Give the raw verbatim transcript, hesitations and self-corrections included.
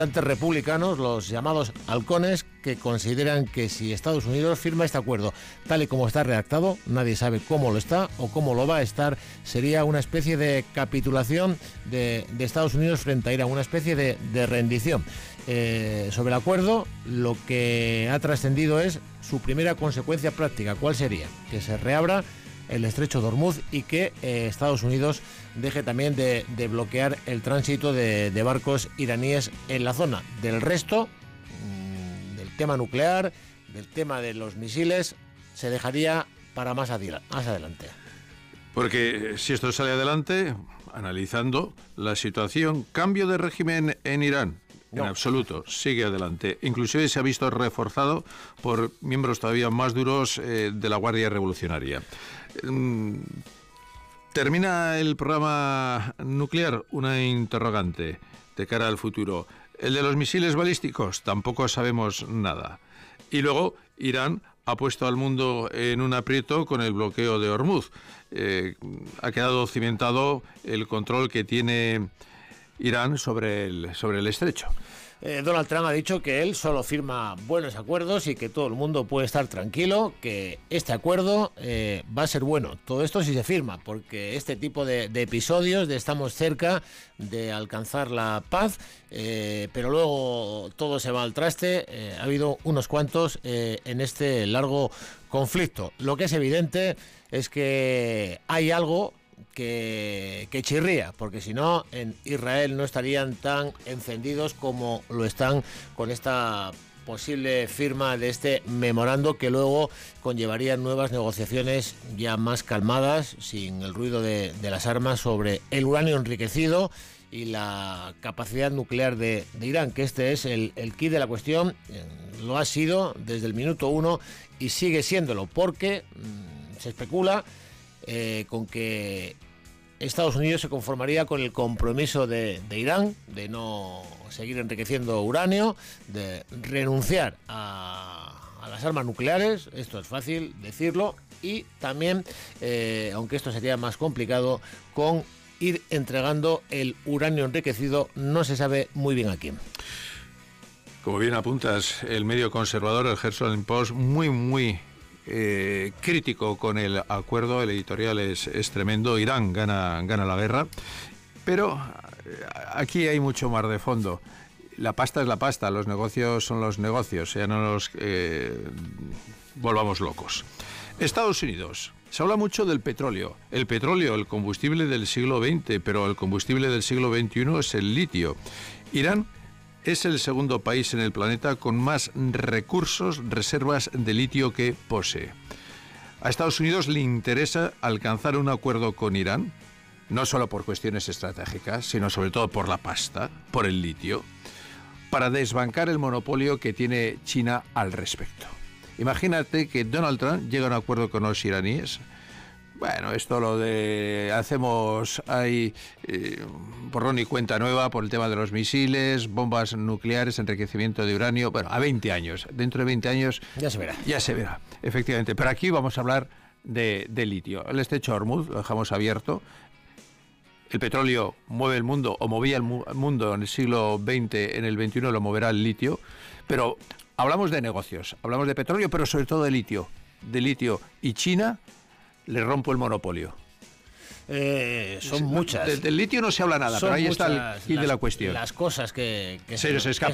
republicanos, los llamados halcones, que consideran que si Estados Unidos firma este acuerdo tal y como está redactado, nadie sabe cómo lo está o cómo lo va a estar, sería una especie de capitulación de, de Estados Unidos frente a Irán, una especie de, de rendición. Eh, sobre el acuerdo, lo que ha trascendido es su primera consecuencia práctica. ¿Cuál sería? Que se reabra el estrecho de Hormuz y que eh, Estados Unidos deje también de, de bloquear el tránsito de, de barcos iraníes en la zona. Del resto, mmm, del tema nuclear, del tema de los misiles, se dejaría para más, adila- más adelante. Porque si esto sale adelante, analizando la situación, cambio de régimen en Irán, no. En absoluto, sigue adelante. Inclusive se ha visto reforzado por miembros todavía más duros eh, de la Guardia Revolucionaria. Termina el programa nuclear, una interrogante de cara al futuro. El de los misiles balísticos, tampoco sabemos nada. Y luego Irán ha puesto al mundo en un aprieto con el bloqueo de Hormuz. Eh, ha quedado cimentado el control que tiene Irán sobre el, sobre el estrecho. Eh, Donald Trump ha dicho que él solo firma buenos acuerdos y que todo el mundo puede estar tranquilo, que este acuerdo eh, va a ser bueno. Todo esto sí se firma, porque este tipo de, de episodios de estamos cerca de alcanzar la paz, eh, pero luego todo se va al traste. Eh, ha habido unos cuantos eh, en este largo conflicto. Lo que es evidente es que hay algo Que, que chirría, porque si no, en Israel no estarían tan encendidos como lo están con esta posible firma de este memorando, que luego conllevaría nuevas negociaciones ya más calmadas, sin el ruido de, de las armas, sobre el uranio enriquecido y la capacidad nuclear de, de Irán, que este es el, el quid de la cuestión. Lo ha sido desde el minuto uno y sigue siéndolo, porque mmm, se especula Eh, con que Estados Unidos se conformaría con el compromiso de, de Irán de no seguir enriqueciendo uranio, de renunciar a, a las armas nucleares. Esto es fácil decirlo, y también, eh, aunque esto sería más complicado, con ir entregando el uranio enriquecido, no se sabe muy bien a quién. Como bien apuntas, el medio conservador, el Jerusalem Post, muy, muy Eh, crítico con el acuerdo. El editorial es, es tremendo. Irán gana, gana la guerra, pero aquí hay mucho más de fondo. La pasta es la pasta, los negocios son los negocios, ya no nos eh, volvamos locos. Estados Unidos. Se habla mucho del petróleo. El petróleo, el combustible del siglo veinte, pero el combustible del siglo veintiuno es el litio. Irán es el segundo país en el planeta con más recursos, reservas de litio que posee. A Estados Unidos le interesa alcanzar un acuerdo con Irán, no solo por cuestiones estratégicas, sino sobre todo por la pasta, por el litio, para desbancar el monopolio que tiene China al respecto. Imagínate que Donald Trump llega a un acuerdo con los iraníes. Bueno, esto lo de hacemos ahí eh, borrón y cuenta nueva por el tema de los misiles, bombas nucleares, enriquecimiento de uranio. Bueno, a veinte años. Dentro de veinte años ya se verá. Ya se verá, efectivamente. Pero aquí vamos a hablar de, de litio. El estrecho de Hormuz lo dejamos abierto. El petróleo mueve el mundo, o movía el mu- mundo en el siglo veinte, en el veintiuno lo moverá el litio. Pero hablamos de negocios, hablamos de petróleo, pero sobre todo de litio. De litio. Y China le rompo el monopolio. Eh, son muchas. Del, del litio no se habla nada, son pero ahí está el quid las, de la cuestión. Las cosas que, que se nos escapan.